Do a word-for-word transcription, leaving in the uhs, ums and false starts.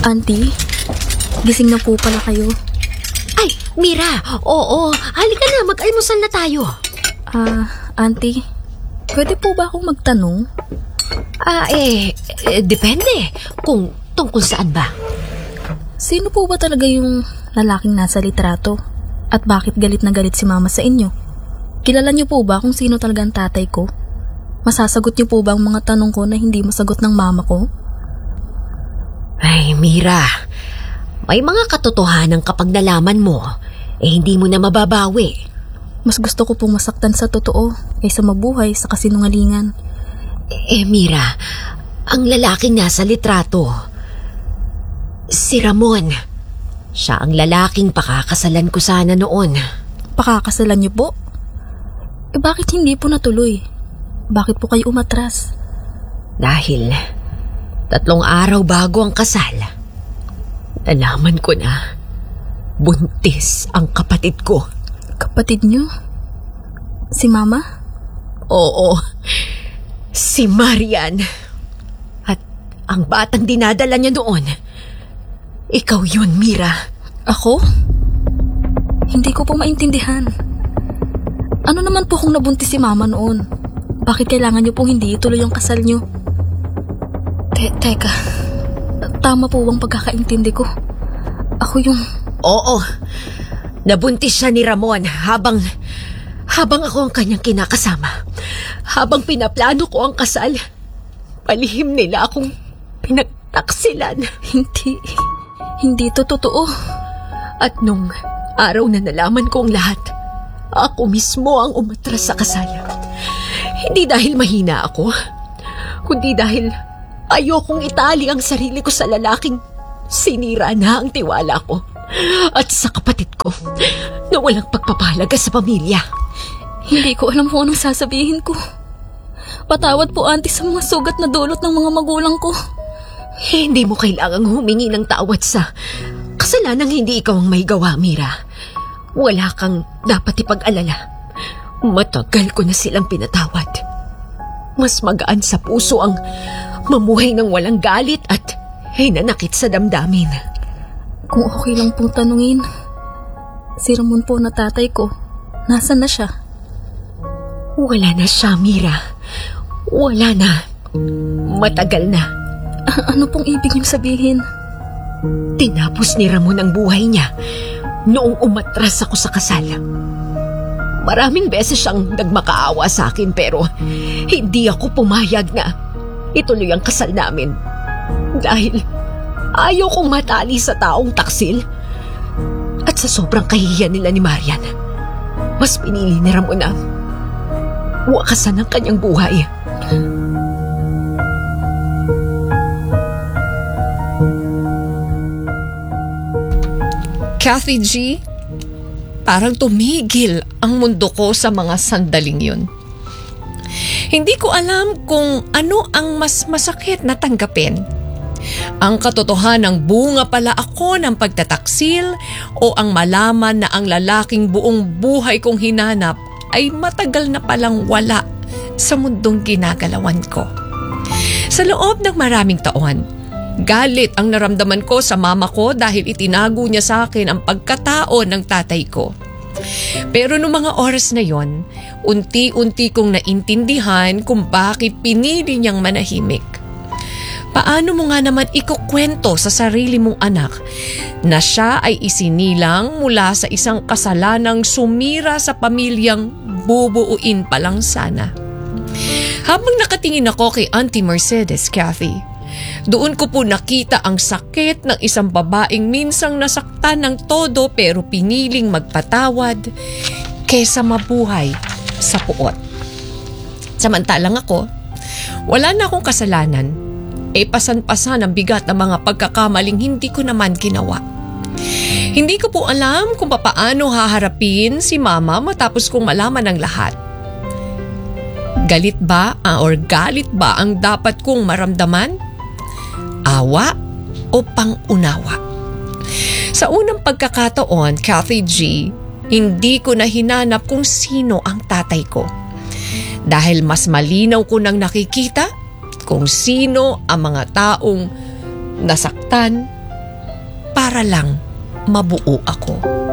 Auntie, gising na po pala kayo. Ay, Mira, oo, halika na, mag-almusal na tayo. Ah, uh, Auntie, pwede po ba akong magtanong? Ah, eh, eh, depende kung tungkol saan ba. Sino po ba talaga yung lalaking nasa litrato? At bakit galit na galit si Mama sa inyo? Kilala niyo po ba kung sino talaga ang tatay ko? Masasagot niyo po ba ang mga tanong ko na hindi masagot ng mama ko? Ay, Mira, may mga katotohanan kapag nalaman mo, eh hindi mo na mababawi. Mas gusto ko pong masaktan sa totoo kaysa mabuhay sa kasinungalingan. Eh, Mira, ang lalaking nasa litrato, si Ramon. Siya ang lalaking pakakasalan ko sana noon. Pakakasalan niyo po? Eh bakit hindi po natuloy? Bakit po kayo umatras? Dahil tatlong araw bago ang kasal, nalaman ko na buntis ang kapatid ko. Kapatid niyo? Si Mama? Oo, si Marian. At ang batang dinadala niya noon, ikaw yun, Mira. Ako? Hindi ko po maintindihan. Ano naman po kung nabuntis si Mama noon? Bakit kailangan niyo pong hindi ituloy ang kasal niyo? Te- teka, tama po bang pagkakaintindi ko? Ako yung... Oo, nabuntis siya ni Ramon habang... habang ako ang kanyang kinakasama. Habang pinaplano ko ang kasal, palihim nila akong pinagtaksilan. Hindi, hindi to totoo. At nung araw na nalaman ko ang lahat, ako mismo ang umatras sa kasal. Hindi dahil mahina ako, kundi dahil ayokong itali ang sarili ko sa lalaking sinira na ang tiwala ko at sa kapatid ko na walang pagpapahalaga sa pamilya. Hindi ko alam kung anong sasabihin ko. Patawad po, Auntie, sa mga sugat na dulot ng mga magulang ko. Hindi mo kailangang humingi ng tawad sa kasalanang hindi ikaw ang may gawa, Mira. Wala kang dapat ipag-alala. Matagal ko na silang pinatawad. Mas magaan sa puso ang mamuhay ng walang galit at hinanakit sa damdamin. Kung okay lang pong tanungin, si Ramon po na tatay ko, nasaan na siya? Wala na siya, Mira. Wala na. Matagal na. A- ano pong ibig niyong sabihin? Tinapos ni Ramon ang buhay niya noong umatras ako sa kasal. Maraming beses siyang nagmakaawa sa akin pero hindi ako pumayag na ituloy ang kasal namin. Dahil ayaw kong matali sa taong taksil at sa sobrang kahihiyan nila ni Marian. Mas pinili ni Ramon na wakasan ang kanyang buhay. Kathy G, parang tumigil ang mundo ko sa mga sandaling yun. Hindi ko alam kung ano ang mas masakit na tanggapin. Ang katotohanang bunga pala ako ng pagtataksil o ang malaman na ang lalaking buong buhay kong hinanap ay matagal na palang wala sa mundong ginagalawan ko. Sa loob ng maraming taon, galit ang naramdaman ko sa mama ko dahil itinago niya sa akin ang pagkatao ng tatay ko. Pero noong mga oras na yon, unti-unti kong naintindihan kung bakit pinili niyang manahimik. Paano mo nga naman ikukwento sa sarili mong anak na siya ay isinilang mula sa isang kasalanang sumira sa pamilyang bubuuin pa lang sana? Habang nakatingin ako kay Auntie Mercedes, Kathy, doon ko po nakita ang sakit ng isang babaeng minsang nasaktan ng todo pero piniling magpatawad kaysa mabuhay sa puot. Samantalang ako, wala na akong kasalanan, eh pasan-pasan ang bigat ng mga pagkakamaling hindi ko naman ginawa. Hindi ko po alam kung papaano haharapin si Mama matapos kong malaman ang lahat. Galit ba uh, or galit ba ang dapat kong maramdaman? Awa o pang-unawa? Sa unang pagkakataon, Kathy G, hindi ko na hinanap kung sino ang tatay ko. Dahil mas malinaw ko nang nakikita kung sino ang mga taong nasaktan para lang mabuo ako.